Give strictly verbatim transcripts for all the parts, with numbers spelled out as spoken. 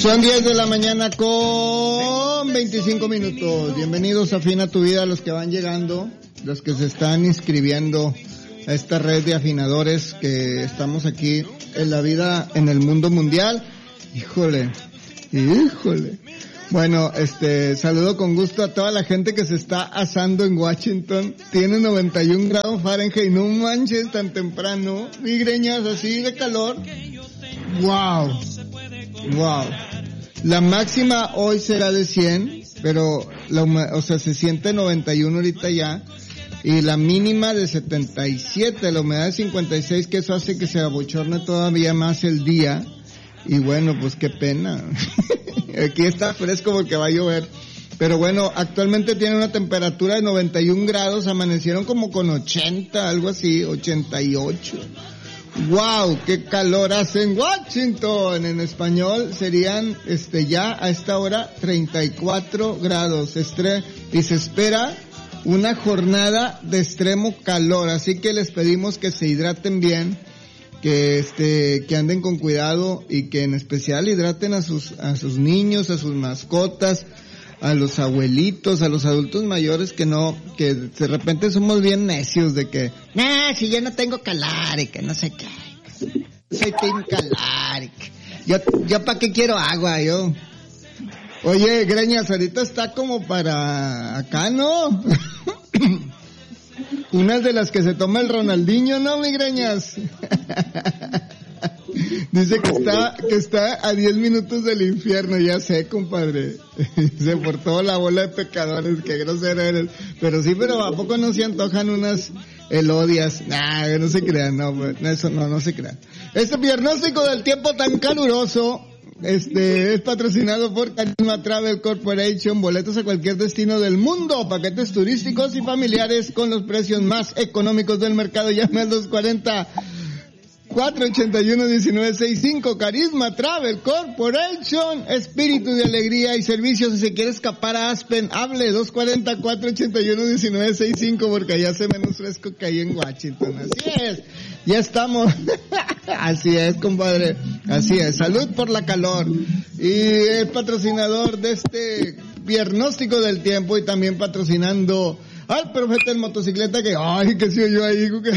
Son diez de la mañana con veinticinco minutos. Bienvenidos a Afina tu Vida, los que van llegando, los que se están inscribiendo a esta red de afinadores que estamos aquí en la vida, en el mundo mundial. Híjole, híjole. Bueno, este, saludo con gusto a toda la gente que se está asando en Washington. Tiene noventa y un grados Fahrenheit, no manches, tan temprano. Migreñas así de calor. Wow, wow. La máxima hoy será de cien, pero la, o sea, se siente noventa y uno ahorita ya. Y la mínima de setenta y siete, la humedad de cincuenta y seis, que eso hace que se abochorne todavía más el día. Y bueno, pues qué pena. Aquí está fresco porque va a llover. Pero bueno, actualmente tiene una temperatura de noventa y un grados, amanecieron como con ochenta, algo así, ochenta y ocho. ¡Wow! ¡Qué calor hace en Washington! En español serían, este, ya a esta hora treinta y cuatro grados. Estre- y se espera una jornada de extremo calor, así que les pedimos que se hidraten bien, que este, que anden con cuidado y que en especial hidraten a sus, a sus niños, a sus mascotas, a los abuelitos, a los adultos mayores que no, que de repente somos bien necios de que, nah, si yo no tengo calar y que no sé qué, soy team calar y que, yo, yo pa' qué quiero agua, yo. Oye, Greñas, ahorita está como para acá, ¿no? Unas de las que se toma el Ronaldinho, ¿no, mi Greñas? Dice que está, que está a diez minutos del infierno, ya sé, compadre. Se por toda la bola de pecadores, qué grosero eres. Pero sí, pero ¿a poco no se antojan unas elodias? Nah, no se crean, no, eso no, no se crean. Este diagnóstico del tiempo tan caluroso, este, es patrocinado por Carisma Travel Corporation, boletos a cualquier destino del mundo, paquetes turísticos y familiares con los precios más económicos del mercado. Llame al dos cuarenta, cuatro ochenta y uno, diecinueve sesenta y cinco, Carisma Travel Corporation, espíritu de alegría y servicios. Si se quiere escapar a Aspen, hable dos cuarenta, cuatro ochenta y uno, diecinueve sesenta y cinco, porque allá hace menos fresco que ahí en Washington. Así es, ya estamos. Así es, compadre, así es. Salud por la calor. Y el patrocinador de este diagnóstico del tiempo, y también patrocinando al Profeta en motocicleta, que, ay, que se oyó ahí, que...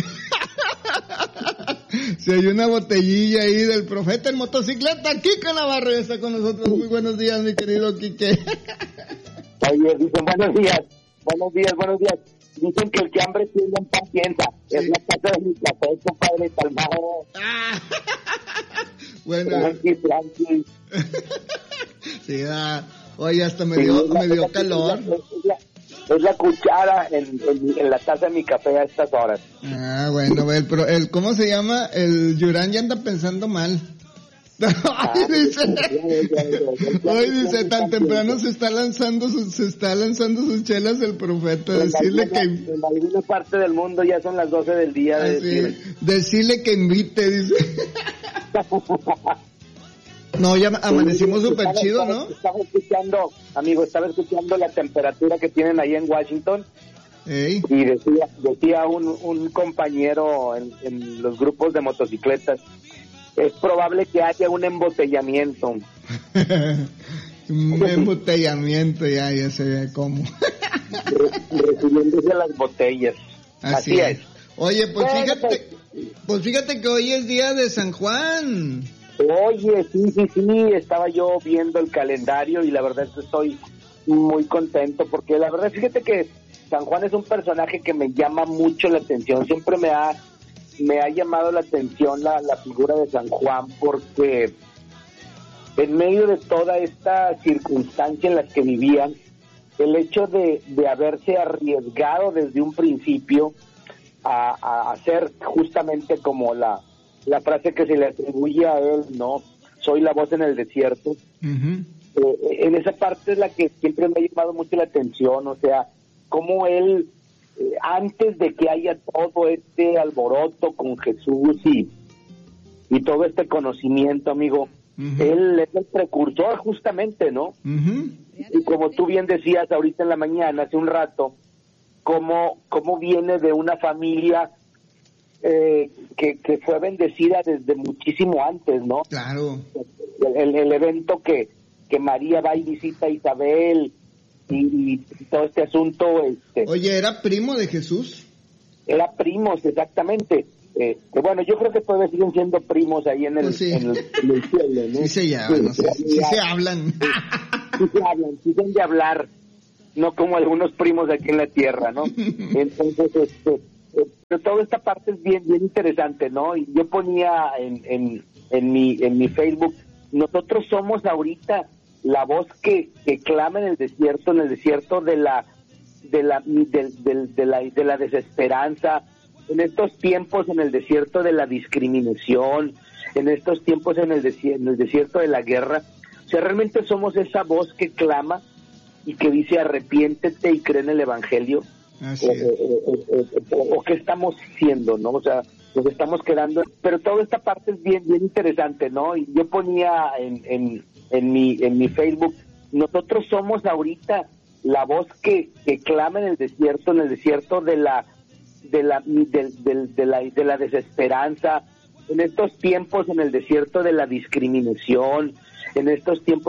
Si hay una botellilla ahí del Profeta en motocicleta, Quique Navarro ya está con nosotros. Muy buenos días, mi querido Quique. Oye, dicen buenos días, buenos días, buenos días. Dicen que el que hambre tiene en pan piensa. Sí. Es la casa de mi café, compadre, calmado. Ah. Bueno. Tranqui, tranqui. Sí, da. Oye, hasta me dio, sí, me dio calor. Es la, es la cuchara en, en, en la taza de mi café a estas horas. Ah, bueno, el, pero el, ¿cómo se llama? El Yurán ya anda pensando mal. Ay, dice, hoy dice, tan temprano se está lanzando sus, se está lanzando sus chelas el Profeta, decirle alguna, que... En alguna parte del mundo ya son las doce del día. De así, decir. Decirle que invite, dice. No, ya amanecimos súper chido, ¿no? Estaba escuchando, amigo, estaba escuchando la temperatura que tienen ahí en Washington. Ey. Y decía, decía un, un compañero en, en los grupos de motocicletas, es probable que haya un embotellamiento. Un embotellamiento, ya, ya se ve cómo. Refiriéndose a las botellas. Así, Así es. es. Oye, pues fíjate, pues fíjate que hoy es día de San Juan. Oye, sí, sí, sí, estaba yo viendo el calendario y la verdad es que estoy muy contento porque la verdad, fíjate que San Juan es un personaje que me llama mucho la atención, siempre me ha me ha llamado la atención la, la figura de San Juan porque en medio de toda esta circunstancia en la que vivían, el hecho de, de haberse arriesgado desde un principio a, a hacer justamente como la la frase que se le atribuye a él, ¿no? Soy la voz en el desierto. Uh-huh. Eh, en esa parte es la que siempre me ha llamado mucho la atención, o sea, cómo él, eh, antes de que haya todo este alboroto con Jesús y, y todo este conocimiento, amigo, uh-huh. él es el precursor justamente, ¿no? Uh-huh. Y como tú bien decías ahorita en la mañana, hace un rato, cómo, cómo viene de una familia Eh, que, que fue bendecida desde muchísimo antes, ¿no? Claro. El, el, el evento que, que María va y visita a Isabel y, y todo este asunto. Este, Oye, ¿era primo de Jesús? Era primos, exactamente. Eh, que bueno, yo creo que todavía siguen siendo primos ahí en el, Pues sí. en el, en el cielo, ¿no? Sí se llaman, no sé, sí se hablan. Sí se hablan, sí se han de hablar, no como algunos primos aquí en la tierra, ¿no? Entonces, este, eh, pero toda esta parte es bien, bien interesante, ¿no? Y yo ponía en, en, en mi, en mi Facebook, nosotros somos ahorita la voz que, que clama en el desierto, en el desierto de la, de la, de, de, de la, de la desesperanza, en estos tiempos en el desierto de la discriminación, en estos tiempos en el desierto, en el desierto de la guerra. O sea, realmente somos esa voz que clama y que dice arrepiéntete y cree en el evangelio. Así o, es. o, o, o, o qué estamos haciendo, ¿no? O sea, nos estamos quedando, pero toda esta parte es bien, bien interesante, ¿no? Y yo ponía en, en, en mi, en mi Facebook, nosotros somos ahorita la voz que, que clama en el desierto, en el desierto de la, de la, de, de, de la, de la desesperanza, en estos tiempos en el desierto de la discriminación, en estos tiempos